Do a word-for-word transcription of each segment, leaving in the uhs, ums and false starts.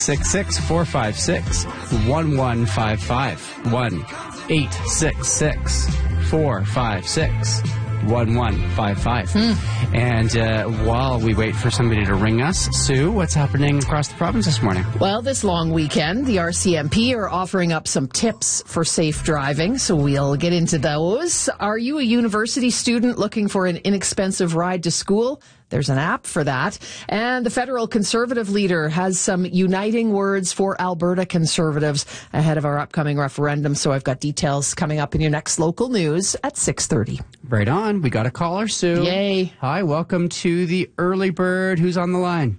six six, four five six, one one five five. one eight six six, four five six, one one five five. Hmm. And uh, while we wait for somebody to ring us, Sue, what's happening across the province this morning? Well, this long weekend, the R C M P are offering up some tips for safe driving, so we'll get into those. Are you a university student looking for an inexpensive ride to school? There's an app for that. And the federal Conservative leader has some uniting words for Alberta Conservatives ahead of our upcoming referendum. So I've got details coming up in your next local news at six thirty. Right on. We got a caller, Sue. Yay. Hi, welcome to the Early Bird. Who's on the line?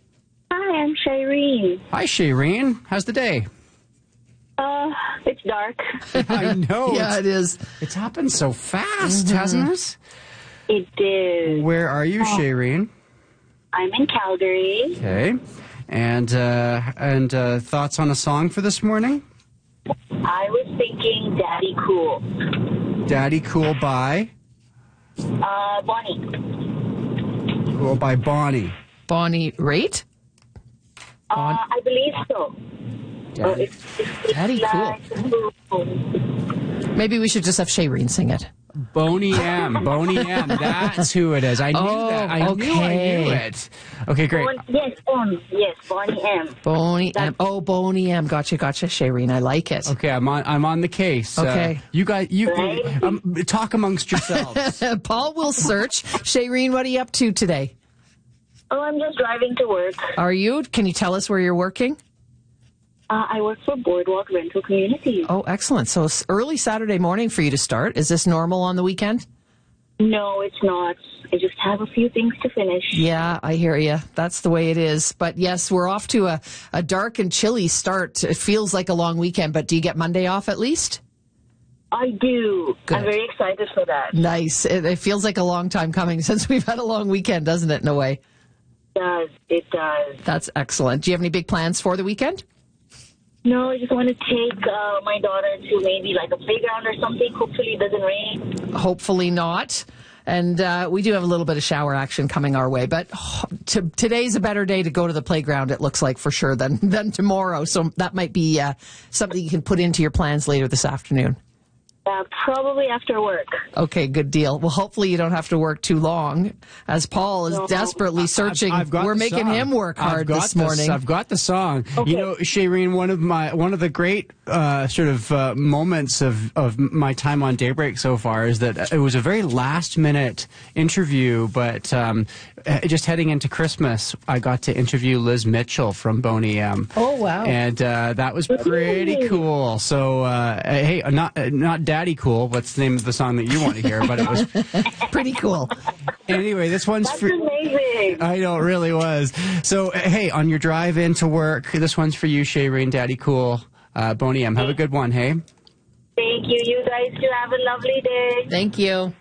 Hi, I'm Shireen. Hi, Shireen. How's the day? Uh, it's dark. I know. Yeah, it is. It's happened so fast, Mm-hmm. hasn't it? It did. Where are you, Shireen? I'm in Calgary. Okay. And uh, and uh, thoughts on a song for this morning? I was thinking Daddy Cool. Daddy Cool by? Uh, Bonnie. Cool by Bonnie. Bonnie Raitt? Uh, I believe so. Daddy, Uh, it's, it's, it's Daddy like Cool. Maybe we should just have Shireen sing it. Boney M. Boney M. That's who it is. I knew Oh, that. I knew I okay. knew it. Okay, great. Bon- yes, um, yes, Bonnie M. Bonnie M. Oh, Bonnie M. Gotcha, gotcha, Shireen. I like it. Okay, I'm on. I'm on the case. Okay. Uh, you guys, you Right. um, talk amongst yourselves. Paul will search. Shireen, what are you up to today? Oh, I'm just driving to work. Are you? Can you tell us where you're working? Uh, I work for Boardwalk Rental Communities. Oh, excellent. So it's early Saturday morning for you to start. Is this normal on the weekend? No, it's not. I just have a few things to finish. Yeah, I hear you. That's the way it is. But yes, we're off to a, a dark and chilly start. It feels like a long weekend, but do you get Monday off at least? I do. Good. I'm very excited for that. Nice. It, it feels like a long time coming since we've had a long weekend, doesn't it, in a way? It does. It does. That's excellent. Do you have any big plans for the weekend? No, I just want to take uh, my daughter to maybe like a playground or something. Hopefully it doesn't rain. Hopefully not. And uh, we do have a little bit of shower action coming our way. But oh, t- today's a better day to go to the playground, it looks like, for sure, than, than tomorrow. So that might be uh, something you can put into your plans later this afternoon. Uh, probably after work. Okay, good deal. Well, hopefully you don't have to work too long, as Paul is No. desperately searching. I've, I've got We're the making song. him work I've hard got this the- morning. I've got the song. Okay. You know, Shireen, one of my one of the great uh, sort of uh, moments of, of my time on Daybreak so far is that it was a very last minute interview, but um, uh, just heading into Christmas, I got to interview Liz Mitchell from Boney M. Oh, wow. And uh, that was pretty cool. So, uh, hey, not uh, not Daddy Cool. What's the name of the song that you want to hear? But it was Pretty cool. anyway. This one's That's for. amazing. I know, it really was. So, uh, hey, on your drive into work, this one's for you, Shireen, Daddy Cool, uh, Boney M. Have a good one, hey? Thank you. You guys too have a lovely day. Thank you.